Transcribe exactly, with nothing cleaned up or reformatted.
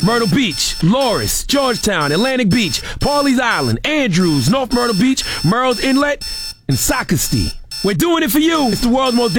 Myrtle Beach, Loris, Georgetown, Atlantic Beach, Pawleys Island, Andrews, North Myrtle Beach, Murrells Inlet, and Socastee. We're doing it for you. It's the world's most